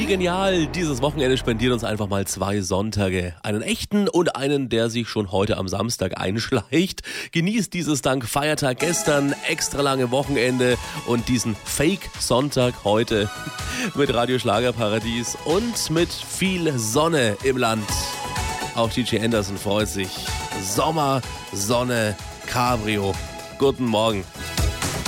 Wie genial, dieses Wochenende spendiert uns einfach mal 2 Sonntage. Einen echten und einen, der sich schon heute am Samstag einschleicht. Genießt dieses dank Feiertag gestern extra lange Wochenende und diesen Fake-Sonntag heute mit Radio Schlagerparadies und mit viel Sonne im Land. Auch DJ Anderson freut sich. Sommer, Sonne, Cabrio. Guten Morgen.